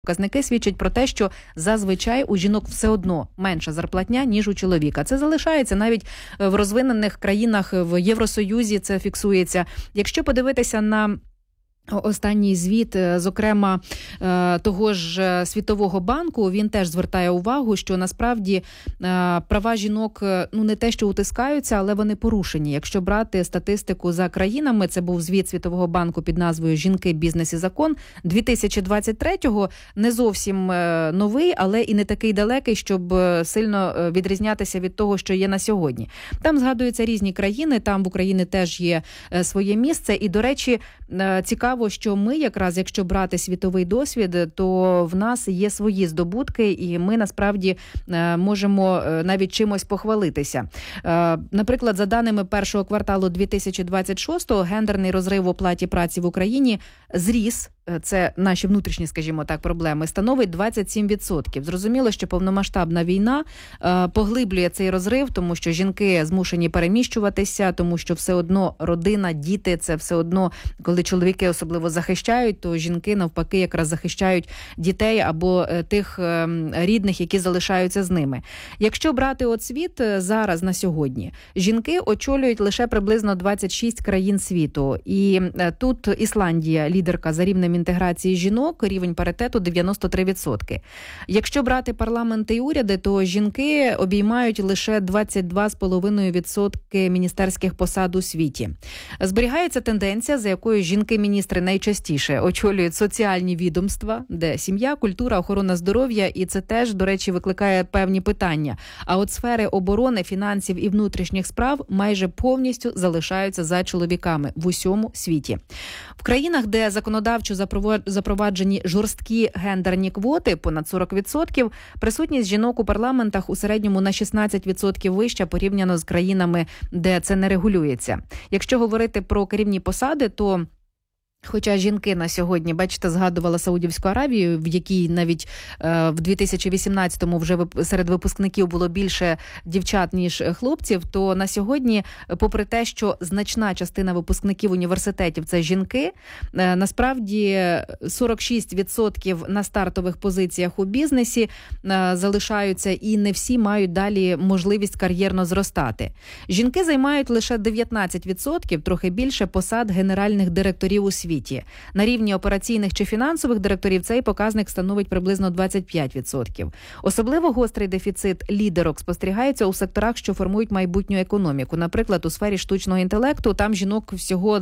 Показники свідчать про те, що зазвичай у жінок все одно менша зарплатня, ніж у чоловіка. Це залишається навіть в розвинених країнах, в Євросоюзі це фіксується. Якщо подивитися на останній звіт, зокрема, того ж Світового банку, він теж звертає увагу, що насправді права жінок, не те, що утискаються, але вони порушені. Якщо брати статистику за країнами, це був звіт Світового банку під назвою «Жінки, бізнес і закон» 2023-го, не зовсім новий, але і не такий далекий, щоб сильно відрізнятися від того, що є на сьогодні. Там згадуються різні країни, там в Україні теж є своє місце, і, до речі, цікаво, що ми якраз, якщо брати світовий досвід, то в нас є свої здобутки, і ми насправді можемо навіть чимось похвалитися. Наприклад, за даними першого кварталу 2026-го, гендерний розрив в оплаті праці в Україні зріс. Це наші внутрішні, скажімо так, проблеми, становить 27%. Зрозуміло, що повномасштабна війна поглиблює цей розрив, тому що жінки змушені переміщуватися, тому що все одно родина, діти, це все одно, коли чоловіки особливо захищають, то жінки навпаки якраз захищають дітей або тих рідних, які залишаються з ними. Якщо брати от світ зараз на сьогодні, жінки очолюють лише приблизно 26 країн світу. І тут Ісландія, лідерка за рівнем інтеграції жінок, рівень паритету 93%. Якщо брати парламенти і уряди, то жінки обіймають лише 22,5% міністерських посад у світі. Зберігається тенденція, за якою жінки-міністри найчастіше очолюють соціальні відомства, де сім'я, культура, охорона здоров'я, і це теж, до речі, викликає певні питання. А от сфери оборони, фінансів і внутрішніх справ майже повністю залишаються за чоловіками в усьому світі. В країнах, де законодавчо запроваджені жорсткі гендерні квоти, понад 40%, присутність жінок у парламентах у середньому на 16% вища порівняно з країнами, де це не регулюється. Якщо говорити про керівні посади, то хоча жінки на сьогодні, бачите, згадувала Саудівську Аравію, в якій навіть в 2018-му вже серед випускників було більше дівчат, ніж хлопців, то на сьогодні, попри те, що значна частина випускників університетів – це жінки, насправді 46% на стартових позиціях у бізнесі залишаються, і не всі мають далі можливість кар'єрно зростати. Жінки займають лише 19%, трохи більше посад генеральних директорів у світі. На рівні операційних чи фінансових директорів цей показник становить приблизно 25%. Особливо гострий дефіцит лідерок спостерігається у секторах, що формують майбутню економіку. Наприклад, у сфері штучного інтелекту там жінок всього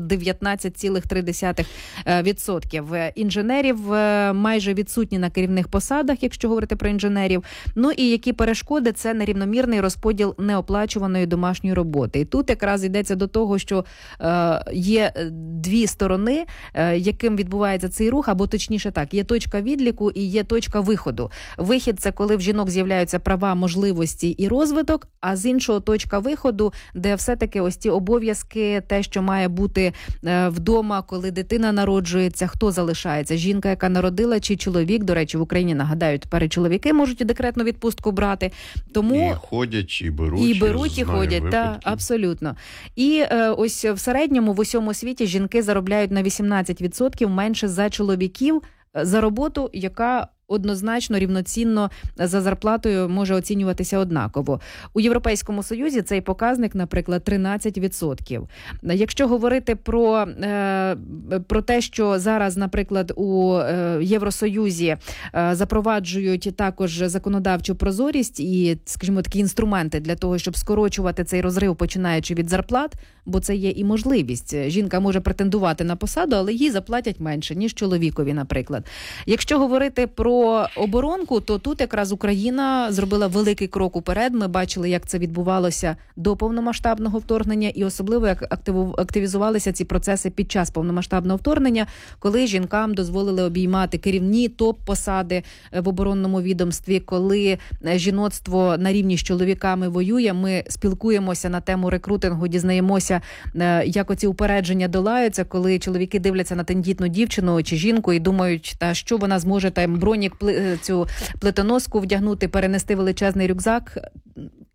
19,3%. Інженерів майже відсутні на керівних посадах, якщо говорити про інженерів. Ну і які перешкоди – це нерівномірний розподіл неоплачуваної домашньої роботи. І тут якраз йдеться до того, що є дві сторони, яким відбувається цей рух, або точніше так, є точка відліку і є точка виходу. Вихід – це коли в жінок з'являються права, можливості і розвиток, а з іншого точка виходу, де все-таки ось ці обов'язки, те, що має бути вдома, коли дитина народжується, хто залишається? Жінка, яка народила, чи чоловік? До речі, в Україні, нагадаю, тепер і чоловіки можуть і декретну відпустку брати. Тому... І ходять, і беруть. І беруть, і ходять, так, абсолютно. І ось в середньому в усьому світі жінки заробляють на 18% менше за чоловіків за роботу, яка однозначно рівноцінно за зарплатою може оцінюватися однаково. У Європейському Союзі цей показник, наприклад, 13%. Якщо говорити про те, що зараз, наприклад, у Євросоюзі запроваджують також законодавчу прозорість і, скажімо, такі інструменти для того, щоб скорочувати цей розрив, починаючи від зарплат, бо це є і можливість. Жінка може претендувати на посаду, але їй заплатять менше, ніж чоловікові, наприклад. Якщо говорити про оборонку, то тут якраз Україна зробила великий крок уперед. Ми бачили, як це відбувалося до повномасштабного вторгнення, і особливо, як активізувалися ці процеси під час повномасштабного вторгнення, коли жінкам дозволили обіймати керівні топ-посади в оборонному відомстві, коли жіноцтво на рівні з чоловіками воює. Ми спілкуємося на тему рекрутингу, дізнаємося, як оці упередження долаються, коли чоловіки дивляться на тендітну дівчину чи жінку і думають, та що вона зможе там бронік, цю плитоноску вдягнути, перенести величезний рюкзак.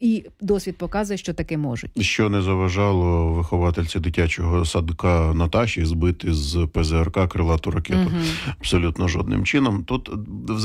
і досвід показує, що таке можуть. Що не заважало виховательці дитячого садка Наташі збити з ПЗРК крилату ракету. Абсолютно жодним чином. Тут